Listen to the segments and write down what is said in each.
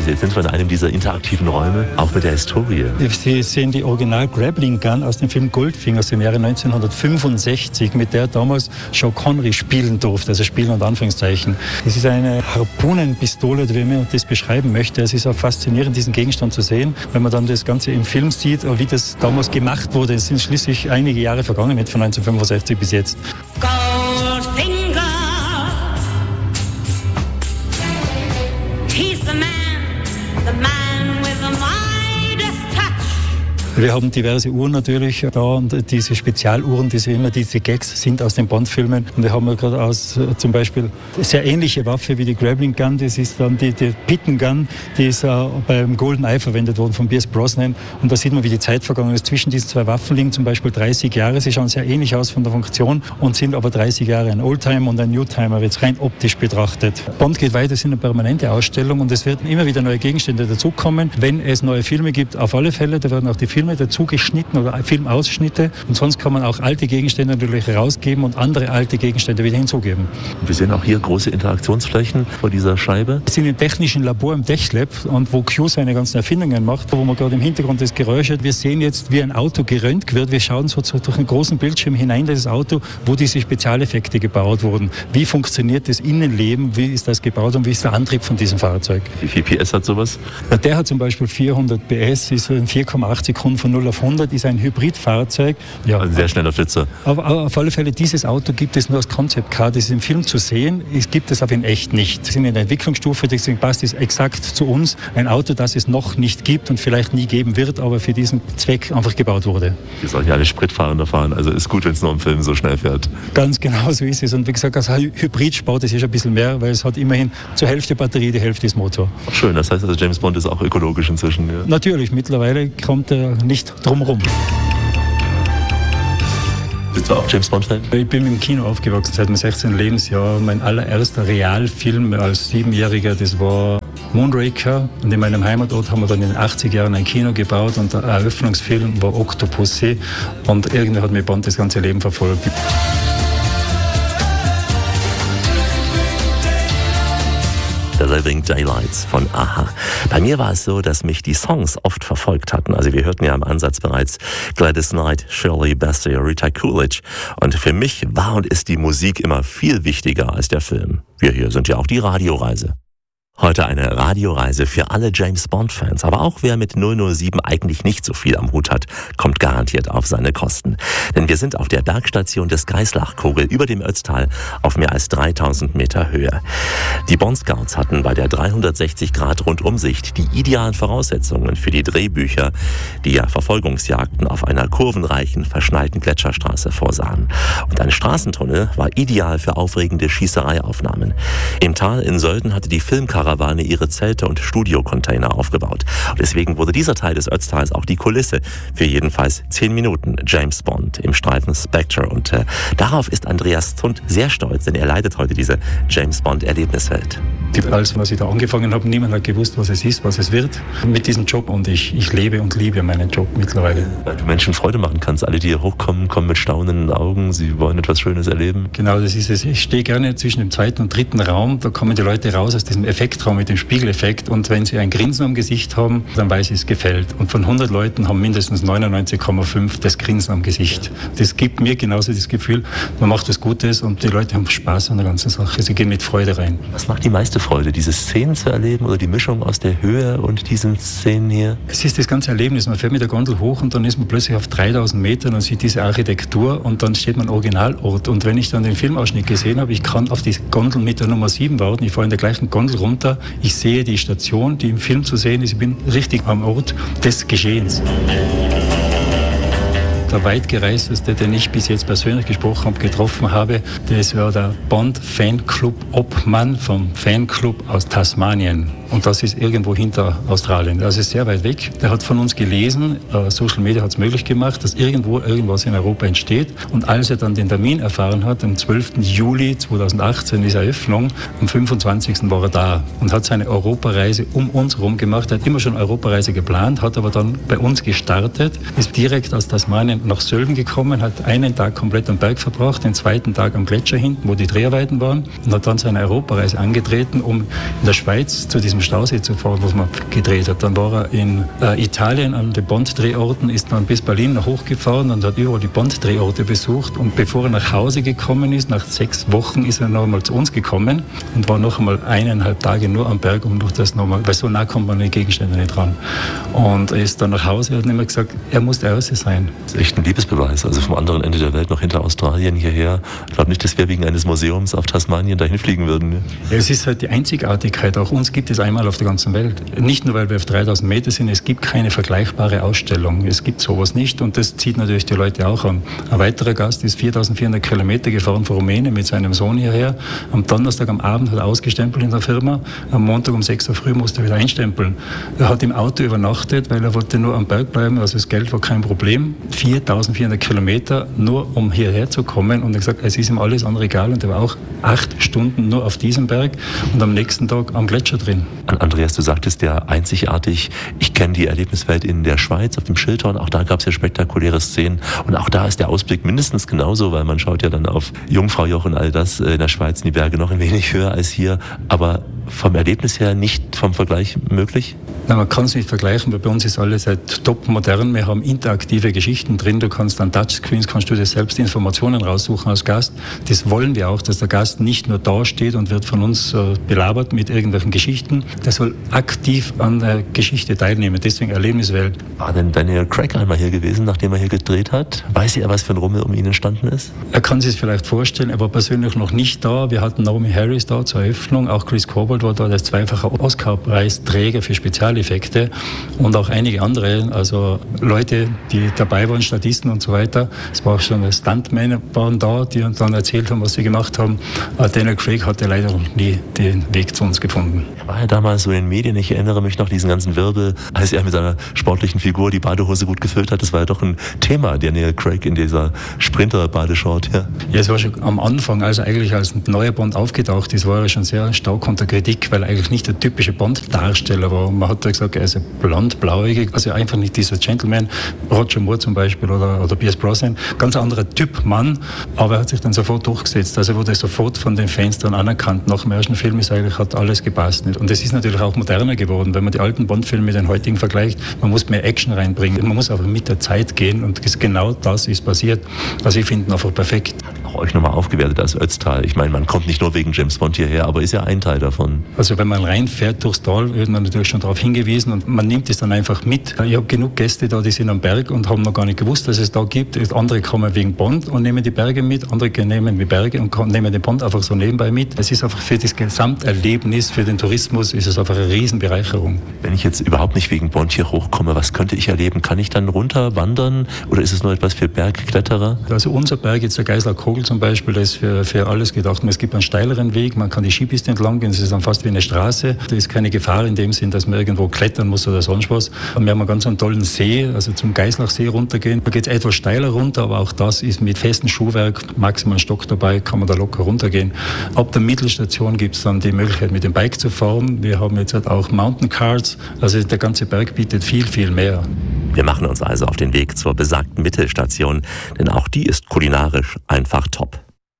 Jetzt sind wir in einem dieser interaktiven Räume, auch mit der Historie. Sie sehen die Original Grappling Gun aus dem Film Goldfinger aus dem Jahre 1965, mit der damals Sean Connery spielen durfte, also spielen und Anführungszeichen. Es ist eine Harpunenpistole, wie man das beschreiben möchte. Es ist auch faszinierend, diesen Gegenstand zu sehen, wenn man dann das Ganze im Film sieht, wie das damals gemacht wurde. Es sind schließlich einige Jahre vergangen mit von 1965 bis jetzt. Goldfinger, he's the man with the Midas touch. Wir haben diverse Uhren natürlich da und diese Spezialuhren, diese Gags sind aus den Bond-Filmen. Und wir haben ja gerade aus zum Beispiel eine sehr ähnliche Waffe wie die Grappling Gun, das ist dann die Pitten Gun, die ist beim GoldenEye verwendet worden von Pierce Brosnan. Und da sieht man, wie die Zeit vergangen ist. Zwischen diesen zwei Waffen liegen zum Beispiel 30 Jahre. Sie schauen sehr ähnlich aus von der Funktion und sind aber 30 Jahre ein Oldtimer und ein Newtimer, jetzt rein optisch betrachtet. Bond geht weiter, es ist eine permanente Ausstellung und es werden immer wieder neue Gegenstände dazukommen. Wenn es neue Filme gibt, auf alle Fälle, da werden auch die Filme dazu geschnitten oder Filmausschnitte und sonst kann man auch alte Gegenstände natürlich rausgeben und andere alte Gegenstände wieder hinzugeben. Wir sehen auch hier große Interaktionsflächen vor dieser Scheibe. Wir sind im technischen Labor im TechLab und wo Q seine ganzen Erfindungen macht, wo man gerade im Hintergrund das Geräusch hat. Wir sehen jetzt, wie ein Auto gerönt wird. Wir schauen so durch einen großen Bildschirm hinein in das Auto, wo diese Spezialeffekte gebaut wurden. Wie funktioniert das Innenleben, wie ist das gebaut und wie ist der Antrieb von diesem Fahrzeug? Wie viel PS hat sowas? Der hat zum Beispiel 400 PS, ist in 4,8 Sekunden von 0 auf 100, ist ein Hybridfahrzeug. Ja, ein sehr schneller Flitzer. Aber auf alle Fälle, dieses Auto gibt es nur als Concept Car, das ist im Film zu sehen, es gibt es aber in echt nicht. Wir sind in der Entwicklungsstufe, deswegen passt es exakt zu uns. Ein Auto, das es noch nicht gibt und vielleicht nie geben wird, aber für diesen Zweck einfach gebaut wurde. Wir sollen ja alle Spritfahrender fahren, also ist gut, wenn es nur im Film so schnell fährt. Ganz genau so ist es. Und wie gesagt, als Hybrid spart es ein bisschen mehr, weil es hat immerhin zur Hälfte Batterie, die Hälfte ist Motor. Ach schön, das heißt also James Bond ist auch ökologisch inzwischen. Ja. Natürlich, mittlerweile kommt er nicht drum rum. Bist du auch James Bond-Fan? Ich bin im Kino aufgewachsen seit meinem 16. Lebensjahr. Mein allererster Realfilm als 7-Jähriger, das war Moonraker. Und in meinem Heimatort haben wir dann in den 80er Jahren ein Kino gebaut und der Eröffnungsfilm war Octopussy. Und irgendwie hat mir Bond das ganze Leben verfolgt. The Living Daylights von a-ha. Bei mir war es so, dass mich die Songs oft verfolgt hatten. Also wir hörten ja im Ansatz bereits Gladys Knight, Shirley Bassey, Rita Coolidge. Und für mich war und ist die Musik immer viel wichtiger als der Film. Wir hier sind ja auch die Radioreise. Heute eine Radioreise für alle James-Bond-Fans, aber auch wer mit 007 eigentlich nicht so viel am Hut hat, kommt garantiert auf seine Kosten. Denn wir sind auf der Bergstation des Geislachkogel über dem Ötztal auf mehr als 3000 Meter Höhe. Die Bond-Scouts hatten bei der 360-Grad-Rundumsicht die idealen Voraussetzungen für die Drehbücher, die ja Verfolgungsjagden auf einer kurvenreichen, verschneiten Gletscherstraße vorsahen. Und ein Straßentunnel war ideal für aufregende Schießereiaufnahmen. Im Tal in Sölden hatte die Filmkarawane ihre Zelte und Studiocontainer aufgebaut. Und deswegen wurde dieser Teil des Ötztals auch die Kulisse für jedenfalls 10 Minuten James Bond im Streifen Spectre. Und darauf ist Andreas Zund sehr stolz, denn er leitet heute diese James Bond-Erlebniswelt. Als ich da angefangen habe, niemand hat gewusst, was es ist, was es wird mit diesem Job. Und ich lebe und liebe meinen Job mittlerweile. Weil du Menschen Freude machen kannst. Alle, die hier hochkommen, kommen mit staunenden Augen. Sie wollen etwas Schönes erleben. Genau, das ist es. Ich stehe gerne zwischen dem zweiten und dritten Raum. Da kommen die Leute raus aus diesem Effektraum mit dem Spiegeleffekt. Und wenn sie ein Grinsen am Gesicht haben, dann weiß ich, es gefällt. Und von 100 Leuten haben mindestens 99,5 das Grinsen am Gesicht. Das gibt mir genauso das Gefühl, man macht was Gutes und die Leute haben Spaß an der ganzen Sache. Sie gehen mit Freude rein. Was macht die meiste Freude, diese Szenen zu erleben oder die Mischung aus der Höhe und diesen Szenen hier? Es ist das ganze Erlebnis. Man fährt mit der Gondel hoch und dann ist man plötzlich auf 3000 Metern und sieht diese Architektur und dann steht man am Originalort. Und wenn ich dann den Filmausschnitt gesehen habe, ich kann auf die Gondel mit der Nummer 7 warten. Ich fahre in der gleichen Gondel runter. Ich sehe die Station, die im Film zu sehen ist. Ich bin richtig am Ort des Geschehens. Der weitgereisteste, den ich bis jetzt persönlich gesprochen habe, getroffen habe, das war der Bond-Fanclub-Obmann vom Fanclub aus Tasmanien. Und das ist irgendwo hinter Australien. Das ist sehr weit weg. Der hat von uns gelesen, Social Media hat es möglich gemacht, dass irgendwo irgendwas in Europa entsteht. Und als er dann den Termin erfahren hat, am 12. Juli 2018 ist Eröffnung, am 25. war er da und hat seine Europareise um uns herum gemacht. Er hat immer schon Europareise geplant, hat aber dann bei uns gestartet, ist direkt aus Tasmanien nach Sölden gekommen, hat einen Tag komplett am Berg verbracht, den zweiten Tag am Gletscher hinten, wo die Dreharbeiten waren, und hat dann seine Europareise angetreten, um in der Schweiz zu diesem Stausee zu fahren, wo man gedreht hat. Dann war er in Italien an den Bond-Drehorten, ist dann bis Berlin hochgefahren und hat überall die Bond-Drehorte besucht. Und bevor er nach Hause gekommen ist, nach 6 Wochen, ist er noch einmal zu uns gekommen und war noch einmal 1,5 Tage nur am Berg, um durch das nochmal, weil so nah kommt man an die Gegenstände nicht ran. Und er ist dann nach Hause und hat immer gesagt, er muss der Erste sein. Das ist echt ein Liebesbeweis. Also vom anderen Ende der Welt noch hinter Australien hierher. Ich glaube nicht, dass wir wegen eines Museums auf Tasmanien dahin fliegen würden. Ja, es ist halt die Einzigartigkeit. Auch uns gibt es einmal auf der ganzen Welt. Nicht nur, weil wir auf 3000 Meter sind, es gibt keine vergleichbare Ausstellung. Es gibt sowas nicht und das zieht natürlich die Leute auch an. Ein weiterer Gast ist 4400 Kilometer gefahren von Rumänien mit seinem Sohn hierher. Am Donnerstag am Abend hat er ausgestempelt in der Firma. Am Montag um 6 Uhr früh musste er wieder einstempeln. Er hat im Auto übernachtet, weil er wollte nur am Berg bleiben. Also das Geld war kein Problem. 4400 Kilometer nur um hierher zu kommen. Und er hat gesagt, es ist ihm alles andere egal. Und er war auch 8 Stunden nur auf diesem Berg und am nächsten Tag am Gletscher drin. Andreas, du sagtest ja einzigartig, ich kenne die Erlebniswelt in der Schweiz auf dem Schilthorn. Auch da gab es ja spektakuläre Szenen. Und auch da ist der Ausblick mindestens genauso, weil man schaut ja dann auf Jungfraujoch und all das in der Schweiz, in die Berge noch ein wenig höher als hier. Aber vom Erlebnis her nicht vom Vergleich möglich? Nein, man kann es nicht vergleichen, weil bei uns ist alles halt top modern. Wir haben interaktive Geschichten drin. Du kannst an Touchscreens, kannst du dir selbst Informationen raussuchen als Gast. Das wollen wir auch, dass der Gast nicht nur da steht und wird von uns belabert mit irgendwelchen Geschichten. Der soll aktiv an der Geschichte teilnehmen. Deswegen Erlebniswelt. War denn Daniel Craig einmal hier gewesen, nachdem er hier gedreht hat? Weiß er, was für ein Rummel um ihn entstanden ist? Er kann sich vielleicht vorstellen, er war persönlich noch nicht da. Wir hatten Naomi Harris da zur Eröffnung. Auch Chris Cobalt war da, der ist 2-facher Oscar-Preisträger für Spezialeffekte und auch einige andere, also Leute, die dabei waren, Statisten und so weiter. Es war auch schon Stuntmen waren da, die uns dann erzählt haben, was sie gemacht haben. Daniel Craig hatte leider noch nie den Weg zu uns gefunden. Er war ja damals so in den Medien, ich erinnere mich noch diesen ganzen Wirbel, als er mit seiner sportlichen Figur die Badehose gut gefüllt hat. Das war ja doch ein Thema, Daniel Craig in dieser Sprinter-Badeshort. Ja, es war schon am Anfang, also eigentlich als ein neuer Bond aufgetaucht ist, war er schon sehr stark unter Kritik, weil er eigentlich nicht der typische Bond-Darsteller war. Man hat gesagt, er ist blond, blauäugig, also einfach nicht dieser Gentleman, Roger Moore zum Beispiel oder Pierce Brosnan, ganz anderer Typ Mann, aber er hat sich dann sofort durchgesetzt. Also wurde sofort von den Fans dann anerkannt. Nach dem ersten Film ist eigentlich, hat alles gepasst. Und es ist natürlich auch moderner geworden, wenn man die alten Bond-Filme mit den heutigen vergleicht. Man muss mehr Action reinbringen, man muss einfach mit der Zeit gehen und genau das ist passiert. Also ich finde ihn einfach perfekt. Auch euch nochmal aufgewertet als Ötztal. Ich meine, man kommt nicht nur wegen James Bond hierher, aber ist ja ein Teil davon. Also wenn man reinfährt durchs Tal, wird man natürlich schon darauf hingewiesen und man nimmt es dann einfach mit. Ich habe genug Gäste da, die sind am Berg und haben noch gar nicht gewusst, dass es da gibt. Andere kommen wegen Bond und nehmen die Berge mit, andere nehmen die Berge und nehmen den Bond einfach so nebenbei mit. Es ist einfach für das Gesamterlebnis, für den Tourismus ist es einfach eine Riesenbereicherung. Wenn ich jetzt überhaupt nicht wegen Bond hier hochkomme, was könnte ich erleben? Kann ich dann runter wandern oder ist es nur etwas für Bergkletterer? Also unser Berg, jetzt der Geisler Kogel zum Beispiel, das ist für alles gedacht. Es gibt einen steileren Weg, man kann die Skipiste entlang gehen, es ist dann fast wie eine Straße. Da ist keine Gefahr in dem Sinn, dass man irgendwo klettern muss oder sonst was. Und wir haben einen ganz tollen See, also zum Geislachsee runtergehen. Da geht es etwas steiler runter, aber auch das ist mit festem Schuhwerk, maximal einen Stock dabei, kann man da locker runtergehen. Ab der Mittelstation gibt es dann die Möglichkeit, mit dem Bike zu fahren. Wir haben jetzt halt auch Mountain Cards, also der ganze Berg bietet viel, viel mehr. Wir machen uns also auf den Weg zur besagten Mittelstation, denn auch die ist kulinarisch einfach top.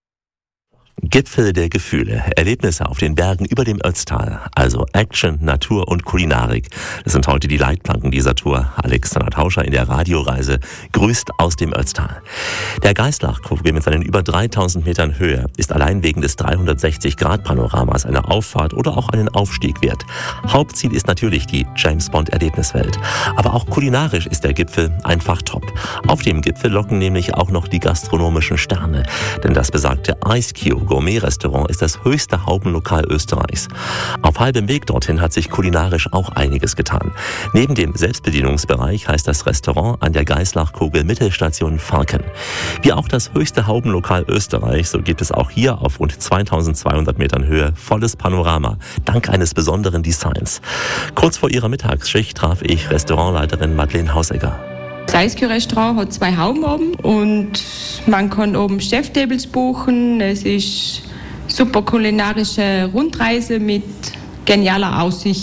Gipfel der Gefühle, Erlebnisse auf den Bergen über dem Ötztal, also Action, Natur und Kulinarik. Das sind heute die Leitplanken dieser Tour. Alexander Tauscher in der Radioreise grüßt aus dem Ötztal. Der Geislachkogel mit seinen über 3000 Metern Höhe ist allein wegen des 360-Grad-Panoramas eine Auffahrt oder auch einen Aufstieg wert. Hauptziel ist natürlich die James-Bond-Erlebniswelt. Aber auch kulinarisch ist der Gipfel einfach top. Auf dem Gipfel locken nämlich auch noch die gastronomischen Sterne. Denn das besagte Ice Cube Gourmet-Restaurant ist das höchste Haubenlokal Österreichs. Auf halbem Weg dorthin hat sich kulinarisch auch einiges getan. Neben dem Selbstbedienungsbereich heißt das Restaurant an der Geislachkogel Mittelstation Falken. Wie auch das höchste Haubenlokal Österreichs, so gibt es auch hier auf rund 2200 Metern Höhe volles Panorama, dank eines besonderen Designs. Kurz vor ihrer Mittagsschicht traf ich Restaurantleiterin Madeleine Hausegger. Das Eiskühl-Restaurant hat 2 Hauben oben und man kann oben Cheftables buchen. Es ist super kulinarische Rundreise mit genialer Aussicht.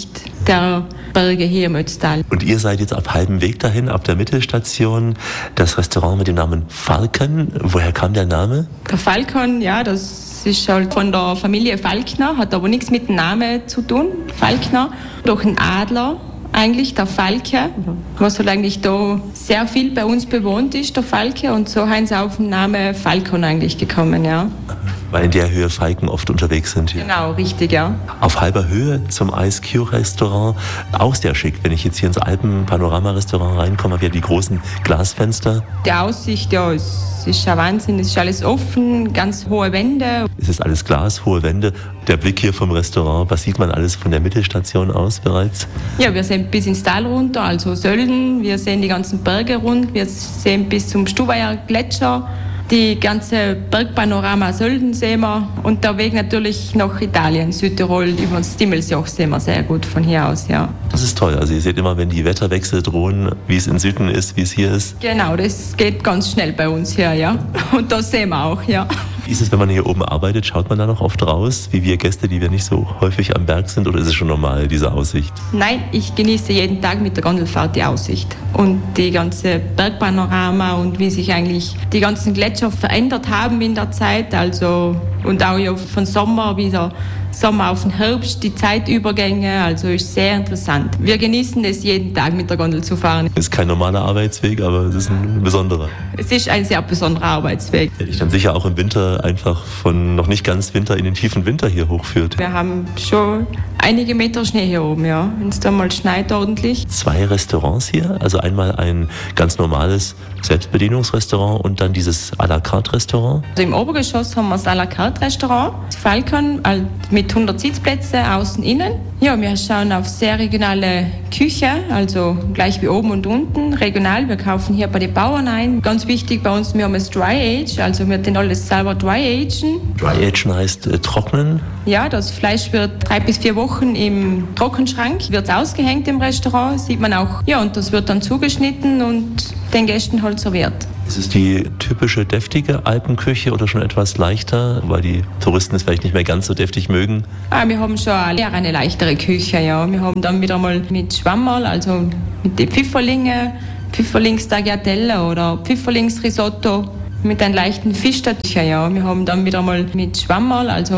der Berge hier im Ötztal. Und ihr seid jetzt auf halbem Weg dahin, auf der Mittelstation, das Restaurant mit dem Namen Falcon. Woher kam der Name? Der Falcon, ja, das ist halt von der Familie Falkner, hat aber nichts mit dem Namen zu tun, Falkner. Durch einen Adler, eigentlich der Falke, was halt eigentlich da sehr viel bei uns bewohnt ist, der Falke. Und so haben sie auf den Namen Falcon eigentlich gekommen, ja. Weil in der Höhe Falken oft unterwegs sind hier. Genau, richtig, ja. Auf halber Höhe zum Ice Cube Restaurant. Auch sehr schick. Wenn ich jetzt hier ins Alpen-Panorama-Restaurant reinkomme, habe ich ja die großen Glasfenster. Die Aussicht, ja, es ist ja Wahnsinn. Es ist alles offen, ganz hohe Wände. Es ist alles Glas, hohe Wände. Der Blick hier vom Restaurant, was sieht man alles von der Mittelstation aus bereits? Ja, wir sehen bis ins Tal runter, also Sölden. Wir sehen die ganzen Berge rund. Wir sehen bis zum Stubaier Gletscher. Die ganze Bergpanorama Sölden sehen wir und der Weg natürlich nach Italien, Südtirol, über das Dimmelsjoch sehen wir sehr gut von hier aus, ja. Das ist toll. Also ihr seht immer, wenn die Wetterwechsel drohen, wie es in Süden ist, wie es hier ist. Genau, das geht ganz schnell bei uns hier, ja. Und das sehen wir auch, ja. Wie ist es, wenn man hier oben arbeitet? Schaut man da noch oft raus, wie wir Gäste, die wir nicht so häufig am Berg sind, oder ist es schon normal, diese Aussicht? Nein, ich genieße jeden Tag mit der Gondelfahrt die Aussicht und die ganze Bergpanorama und wie sich eigentlich die ganzen Gletscher verändert haben in der Zeit, also und auch ja von Sommer wieder Sommer auf den Herbst, die Zeitübergänge, also ist sehr interessant. Wir genießen es jeden Tag mit der Gondel zu fahren. Ist kein normaler Arbeitsweg, aber es ist ein besonderer. Es ist ein sehr besonderer Arbeitsweg. Der dich dann sicher auch im Winter einfach von noch nicht ganz Winter in den tiefen Winter hier hochführt. Wir haben schon einige Meter Schnee hier oben, ja, wenn es da mal schneit ordentlich. 2 Restaurants hier, also einmal ein ganz normales Selbstbedienungsrestaurant und dann dieses à la carte Restaurant. Also im Obergeschoss haben wir das à la carte Restaurant, Falcon, mit 100 Sitzplätzen, außen, innen. Ja, wir schauen auf sehr regionale Küche, also gleich wie oben und unten, regional. Wir kaufen hier bei den Bauern ein. Ganz wichtig bei uns, wir haben das Dry Age, also wir tun alles selber Dry Agen. Dry Agen heißt trocknen? Ja, das Fleisch wird 3 bis 4 Wochen im Trockenschrank, wird ausgehängt im Restaurant, sieht man auch. Ja, und das wird dann zugeschnitten und den Gästen halt serviert. Ist es die typische deftige Alpenküche oder schon etwas leichter, weil die Touristen es vielleicht nicht mehr ganz so deftig mögen? Wir haben schon eher eine leichtere Küche, ja. Wir haben dann wieder mal mit Schwammerl, also mit den Pfifferlinge, Pfifferlings-Tagliatelle oder Pfifferlings-Risotto mit einem leichten Fisch dazu, ja. Wir haben dann wieder mal mit Schwammerl, also